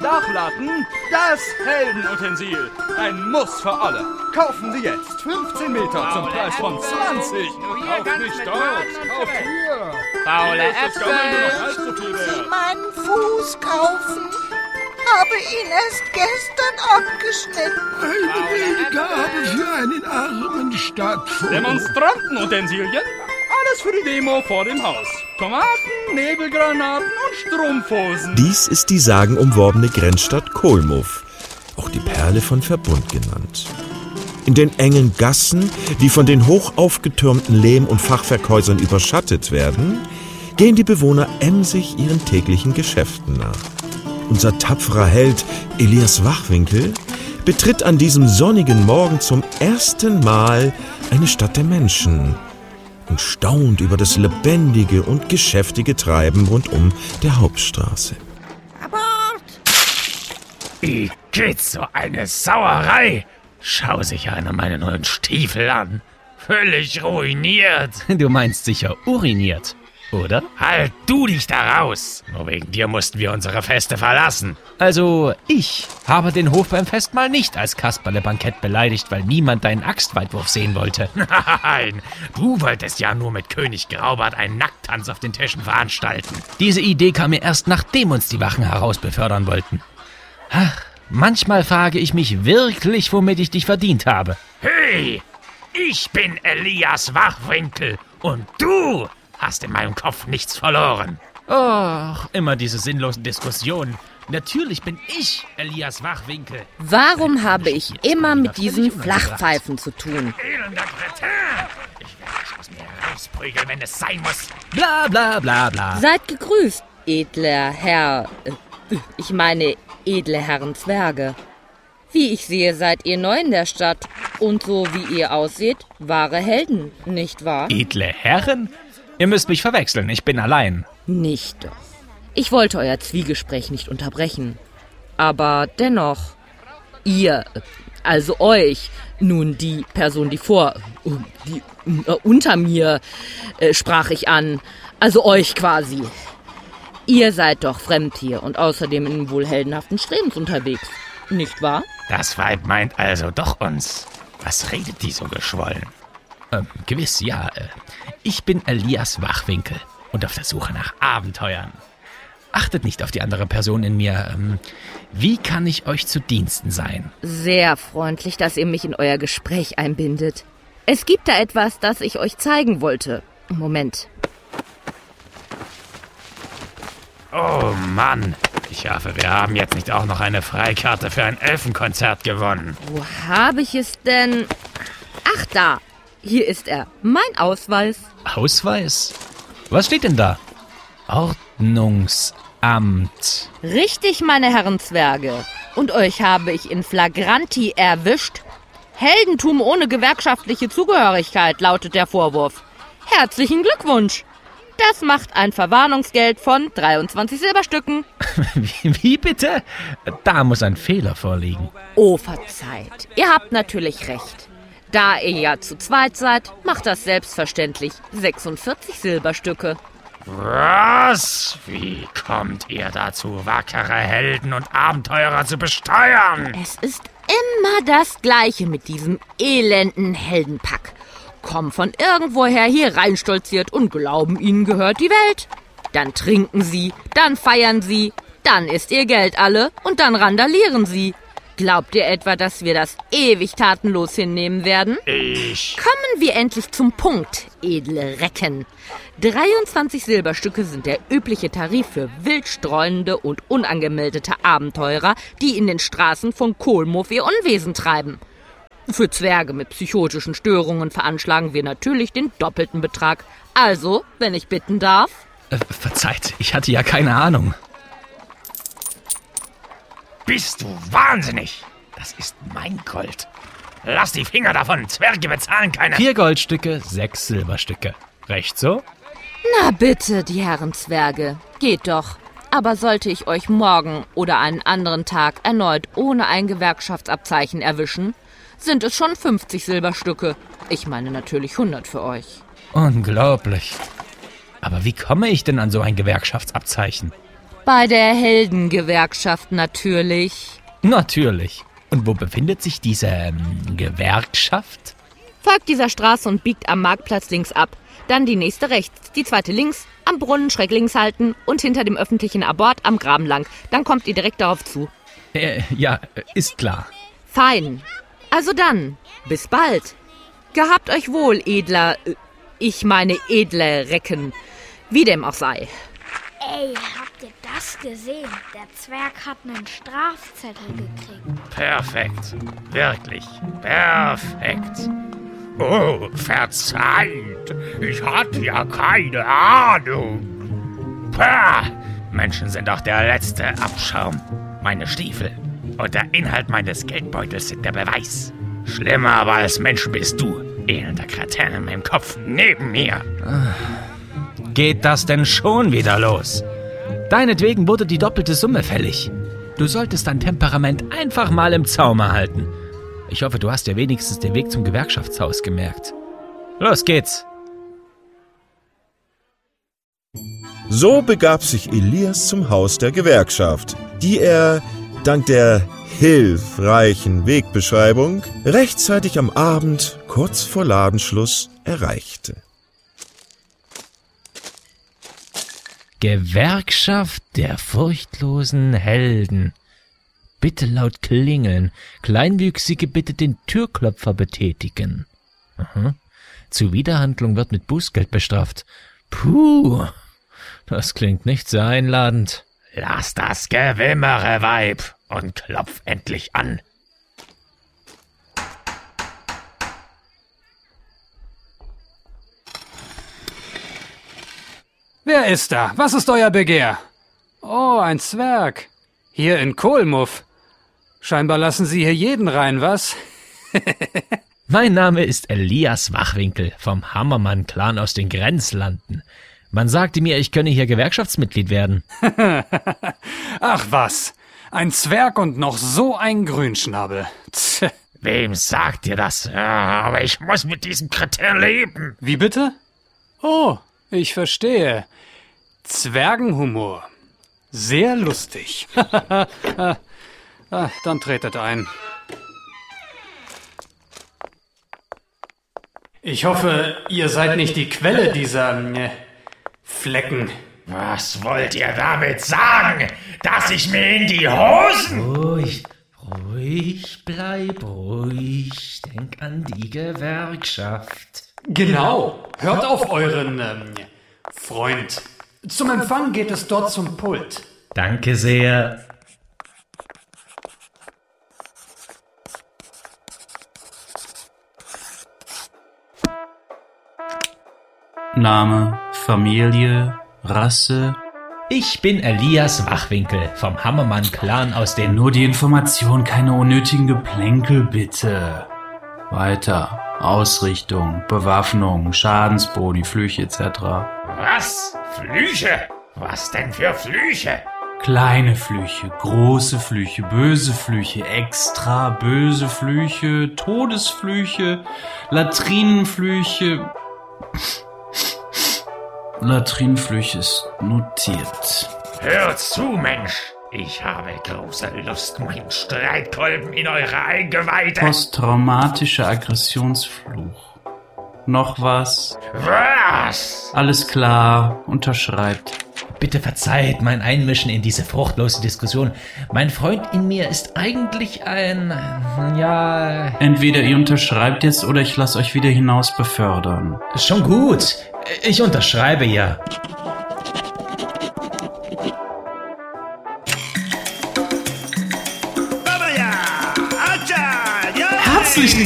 Dachlatten, das Heldenutensil. Ein Muss für alle. Kaufen Sie jetzt 15 Meter zum Preis von 20. Kauft nicht dort, kauft hier. Faule Das Gammel nur noch halb Äpfel. so viel wert. Meinen Fuß kaufen. Habe ihn erst gestern abgeschnitten. Eine Gabe für einen armen Stadtvogt. Demonstrantenutensilien? Alles für die Demo vor dem Haus. Tomaten, Nebelgranaten und Strumpfhosen. Dies ist die sagenumworbene Grenzstadt Kolmov, auch die Perle von Verbund genannt. In den engen Gassen, die von den hoch aufgetürmten Lehm- und Fachwerkhäusern überschattet werden, gehen die Bewohner emsig ihren täglichen Geschäften nach. Unser tapferer Held Elias Wachwinkel betritt an diesem sonnigen Morgen zum ersten Mal eine Stadt der Menschen und staunt über das lebendige und geschäftige Treiben rundum der Hauptstraße. Abort! Wie geht so eine Sauerei? Schau sich einer meine neuen Stiefel an. Völlig ruiniert. Du meinst sicher uriniert, oder? Halt du dich da raus. Nur wegen dir mussten wir unsere Feste verlassen. Also, ich habe den Hof beim Festmahl nicht als Kasperle-Bankett beleidigt, weil niemand deinen Axtweitwurf sehen wollte. Nein, du wolltest ja nur mit König Graubart einen Nacktanz auf den Tischen veranstalten. Diese Idee kam mir erst, nachdem uns die Wachen herausbefördern wollten. Ach, manchmal frage ich mich wirklich, womit ich dich verdient habe. Hey, ich bin Elias Wachwinkel und du hast in meinem Kopf nichts verloren. Och, immer diese sinnlosen Diskussionen. Natürlich bin ich Elias Wachwinkel. Warum habe ich immer mit diesen Flachpfeifen zu tun? Elender Kretin! Ich werde dich aus mir rausprügeln, wenn es sein muss. Bla bla bla bla. Seid gegrüßt, edler Herr... ich meine, edle Herren Zwerge. Wie ich sehe, seid ihr neu in der Stadt. Und so wie ihr aussieht, wahre Helden, nicht wahr? Edle Herren? Ihr müsst mich verwechseln, ich bin allein. Nicht doch. Ich wollte euer Zwiegespräch nicht unterbrechen. Aber dennoch, ihr, also euch, nun die Person, die unter mir sprach ich an, also euch quasi. Ihr seid doch fremd hier und außerdem in wohl heldenhaften Strebens unterwegs, nicht wahr? Das Weib meint also doch uns. Was redet die so geschwollen? Gewiss, ja. Ich bin Elias Wachwinkel und auf der Suche nach Abenteuern. Achtet nicht auf die andere Person in mir. Wie kann ich euch zu Diensten sein? Sehr freundlich, dass ihr mich in euer Gespräch einbindet. Es gibt da etwas, das ich euch zeigen wollte. Moment. Oh Mann, ich hoffe, wir haben jetzt nicht auch noch eine Freikarte für ein Elfenkonzert gewonnen. Wo habe ich es denn? Ach, da. Hier ist er. Mein Ausweis. Ausweis? Was steht denn da? Ordnungsamt. Richtig, meine Herren Zwerge. Und euch habe ich in Flagranti erwischt. Heldentum ohne gewerkschaftliche Zugehörigkeit, lautet der Vorwurf. Herzlichen Glückwunsch. Das macht ein Verwarnungsgeld von 23 Silberstücken. Wie bitte? Da muss ein Fehler vorliegen. Oh, verzeiht. Ihr habt natürlich recht. Da ihr ja zu zweit seid, macht das selbstverständlich 46 Silberstücke. Was? Wie kommt ihr dazu, wackere Helden und Abenteurer zu besteuern? Es ist immer das Gleiche mit diesem elenden Heldenpack. Kommen von irgendwoher hier reinstolziert und glauben, ihnen gehört die Welt. Dann trinken sie, dann feiern sie, dann ist ihr Geld alle und dann randalieren sie. Glaubt ihr etwa, dass wir das ewig tatenlos hinnehmen werden? Kommen wir endlich zum Punkt, edle Recken. 23 Silberstücke sind der übliche Tarif für wildstreunende und unangemeldete Abenteurer, die in den Straßen von Kolmov ihr Unwesen treiben. Für Zwerge mit psychotischen Störungen veranschlagen wir natürlich den doppelten Betrag. Also, wenn ich bitten darf... Verzeiht, ich hatte ja keine Ahnung. Bist du wahnsinnig? Das ist mein Gold. Lass die Finger davon, Zwerge bezahlen keine... 4 Goldstücke, 6 Silberstücke. Recht so? Na bitte, die Herren Zwerge, geht doch. Aber sollte ich euch morgen oder einen anderen Tag erneut ohne ein Gewerkschaftsabzeichen erwischen, sind es schon 50 Silberstücke. Ich meine natürlich 100 für euch. Unglaublich. Aber wie komme ich denn an so ein Gewerkschaftsabzeichen? Bei der Heldengewerkschaft natürlich. Natürlich. Und wo befindet sich diese Gewerkschaft? Folgt dieser Straße und biegt am Marktplatz links ab. Dann die nächste rechts, die zweite links, am Brunnen schräg links halten und hinter dem öffentlichen Abort am Graben lang. Dann kommt ihr direkt darauf zu. Ja, ist klar. Fein. Also dann, bis bald. Gehabt euch wohl, edler, edle Recken. Wie dem auch sei. Ey, habt ihr das gesehen? Der Zwerg hat einen Strafzettel gekriegt. Perfekt. Wirklich. Perfekt. Oh, verzeiht. Ich hatte ja keine Ahnung. Pah! Menschen sind doch der letzte Abschaum. Meine Stiefel und der Inhalt meines Geldbeutels sind der Beweis. Schlimmer aber als Mensch bist du, elender Kretin in meinem Kopf neben mir. Geht das denn schon wieder los? Deinetwegen wurde die doppelte Summe fällig. Du solltest dein Temperament einfach mal im Zaum halten. Ich hoffe, du hast dir wenigstens den Weg zum Gewerkschaftshaus gemerkt. Los geht's! So begab sich Elias zum Haus der Gewerkschaft, die er, dank der hilfreichen Wegbeschreibung, rechtzeitig am Abend, kurz vor Ladenschluss, erreichte. Gewerkschaft der furchtlosen Helden. Bitte laut klingeln. Kleinwüchsige bitte den Türklopfer betätigen. Aha. Zuwiderhandlung wird mit Bußgeld bestraft. Puh, das klingt nicht sehr einladend. Lass das Gewimmere, Weib, und klopf endlich an. Wer ist da? Was ist euer Begehr? Oh, ein Zwerg. Hier in Kolmuf. Scheinbar lassen Sie hier jeden rein, was? Mein Name ist Elias Wachwinkel vom Hammermann-Clan aus den Grenzlanden. Man sagte mir, ich könne hier Gewerkschaftsmitglied werden. Ach was, ein Zwerg und noch so ein Grünschnabel. Tch. Wem sagt ihr das? Ja, aber ich muss mit diesem Kretin leben. Wie bitte? Oh, ich verstehe. Zwergenhumor. Sehr lustig. Dann tretet ein. Ich hoffe, ihr seid nicht die Quelle dieser Flecken. Was wollt ihr damit sagen? Dass ich mir in die Hosen... Ruhig, bleib ruhig. Denk an die Gewerkschaft. Genau. Hört auf euren Freund. Zum Empfang geht es dort zum Pult. Danke sehr. Name, Familie, Rasse. Ich bin Elias Wachwinkel vom Hammermann-Clan aus den... Nur die Information, keine unnötigen Geplänkel, bitte. Weiter. Ausrichtung, Bewaffnung, Schadensboni, Flüche etc. Was? Flüche? Was denn für Flüche? Kleine Flüche, große Flüche, böse Flüche, extra böse Flüche, Todesflüche, Latrinenflüche... Latrinenflüche ist notiert. Hört zu, Mensch. Ich habe große Lust, meinen Streitkolben in eure Eingeweide... Posttraumatischer Aggressionsfluch. Noch was? Was? Alles klar, unterschreibt. Bitte verzeiht mein Einmischen in diese fruchtlose Diskussion. Mein Freund in mir ist eigentlich ein... Entweder ihr unterschreibt jetzt oder ich lasse euch wieder hinaus befördern. Schon gut. Ich unterschreibe ja. Herzlichen